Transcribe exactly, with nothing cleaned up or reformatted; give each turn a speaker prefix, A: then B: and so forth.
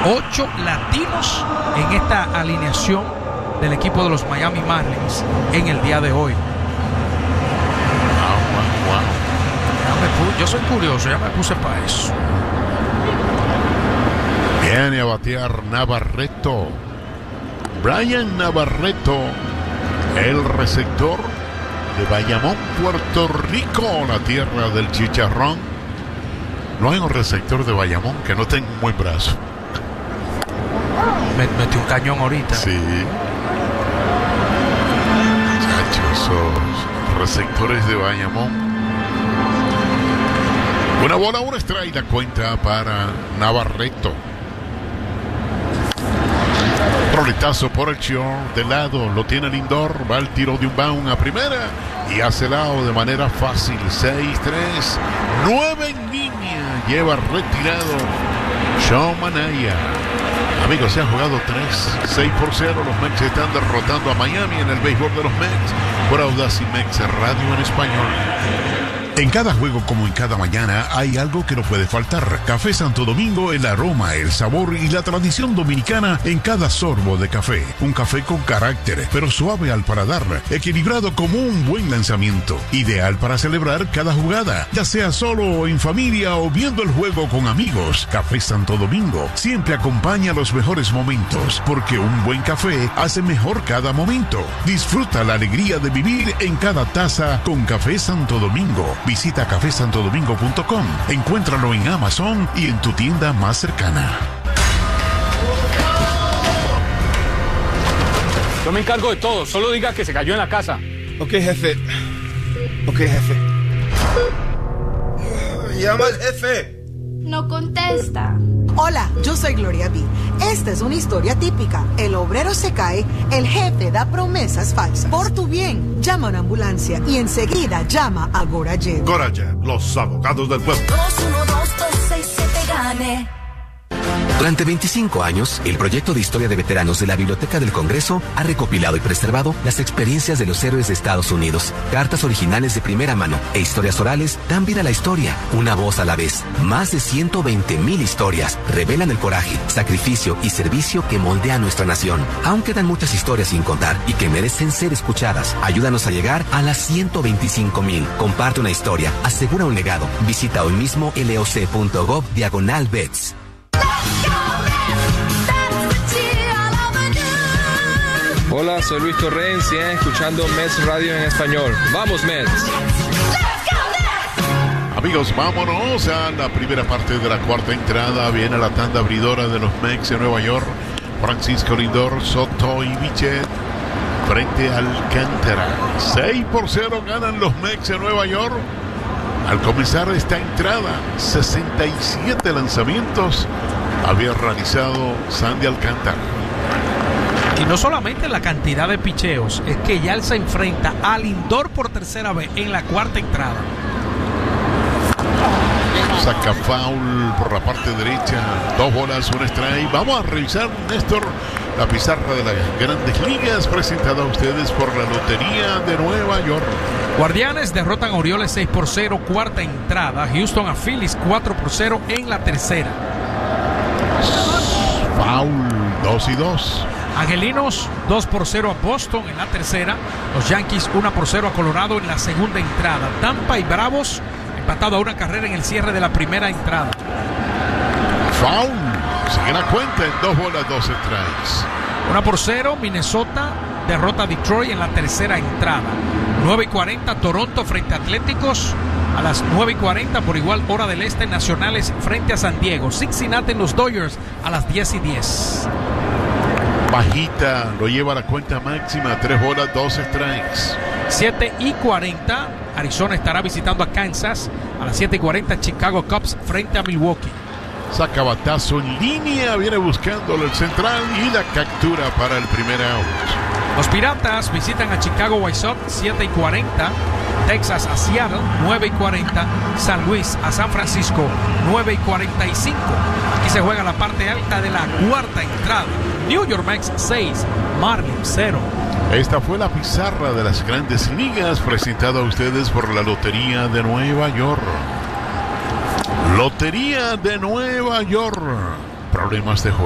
A: Ocho latinos en esta alineación del equipo de los Miami Marlins en el día de hoy.
B: Wow, wow, wow.
A: Ya me pu- yo soy curioso, ya me puse para eso.
B: Viene a batear Navarreto. Brian Navarreto, el receptor de Bayamón, Puerto Rico, la tierra del chicharrón. No hay un receptor de Bayamón que no tenga un buen brazo.
A: Me metí un cañón ahorita.
B: Sí. Muchachos, esos receptores de Bayamón. Una bola, un strike, la cuenta para Navarreto. Roletazo por el short de lado, lo tiene Lindor, va al tiro de un bound a primera y hace lado de manera fácil. Seis tres, nueve en línea, lleva retirado Sean Manaya. Amigos, se han jugado tres, seis por cero. Los Mets están derrotando a Miami en el béisbol de los Mets por Audacy Mex Radio en español.
C: En cada juego como en cada mañana hay algo que no puede faltar. Café Santo Domingo, el aroma, el sabor y la tradición dominicana en cada sorbo de café. Un café con carácter, pero suave al paladar, equilibrado como un buen lanzamiento. Ideal para celebrar cada jugada, ya sea solo o en familia o viendo el juego con amigos. Café Santo Domingo siempre acompaña los mejores momentos, porque un buen café hace mejor cada momento. Disfruta la alegría de vivir en cada taza con Café Santo Domingo. Visita café santo domingo punto com. Encuéntralo en Amazon y en tu tienda más cercana.
D: Yo me encargo de todo, solo diga que se cayó en la casa.
E: Ok, jefe. Ok, jefe. Llama al jefe.
F: No contesta.
G: Hola, yo soy Gloria B. Esta es una historia típica. El obrero se cae, el jefe da promesas falsas. Por tu bien, llama a una ambulancia y enseguida llama a Gorajet.
H: Gorajet, los abogados del pueblo.
I: dos uno dos dos seis siete gane.
J: Durante veinticinco años, el proyecto de historia de veteranos de la Biblioteca del Congreso ha recopilado y preservado las experiencias de los héroes de Estados Unidos. Cartas originales de primera mano e historias orales dan vida a la historia, una voz a la vez. Más de ciento veinte mil historias revelan el coraje, sacrificio y servicio que moldea nuestra nación. Aún quedan muchas historias sin contar y que merecen ser escuchadas. Ayúdanos a llegar a las ciento veinticinco mil. Comparte una historia, asegura un legado. Visita hoy mismo loc.gov diagonal vets.
D: Hola, soy Luis Torrens y escuchando Mets Radio en español. ¡Vamos, Mets!
B: Amigos, vámonos a la primera parte de la cuarta entrada. Viene la tanda abridora de los Mets de Nueva York. Francisco Lindor, Soto y Bichette frente al Alcántara. seis por cero ganan los Mets de Nueva York. Al comenzar esta entrada, sesenta y siete lanzamientos había realizado Sandy Alcántara.
A: Y no solamente la cantidad de picheos, es que ya él se enfrenta a Lindor por tercera vez en la cuarta entrada.
B: Saca foul por la parte derecha, dos bolas, un strike. Vamos a revisar, Néstor, la pizarra de las Grandes Ligas presentada a ustedes por la Lotería de Nueva York.
A: Guardianes derrotan a Orioles seis por cero, cuarta entrada. Houston a Phillies cuatro por cero en la tercera.
B: Foul, dos y dos.
A: Angelinos dos por cero a Boston en la tercera. Los Yankees uno por cero a Colorado en la segunda entrada. Tampa y Bravos empatado a una carrera en el cierre de la primera entrada.
B: Foul. Sigue la cuenta en dos bolas, dos strikes.
A: uno por cero. Minnesota derrota a Detroit en la tercera entrada. nueve y cuarenta Toronto frente a Atléticos. A las nueve y cuarenta por igual hora del este, Nacionales frente a San Diego. Cincinnati en los Dodgers a las diez y diez.
B: Bajita, lo lleva a la cuenta máxima, tres bolas, dos strikes.
A: siete y cuarenta, Arizona estará visitando a Kansas. A las siete y cuarenta, Chicago Cubs frente a Milwaukee.
B: Saca batazo en línea, viene buscándolo el central y la captura para el primer out.
A: Los Piratas visitan a Chicago White Sox, siete y cuarenta. Texas a Seattle, nueve y cuarenta. San Luis a San Francisco, nueve y cuarenta y cinco. Aquí se juega la parte alta de la cuarta entrada. New York Mets seis, Marlins cero.
B: Esta fue la pizarra de las Grandes Ligas presentada a ustedes por la Lotería de Nueva York. Lotería de Nueva York. Problemas de juego.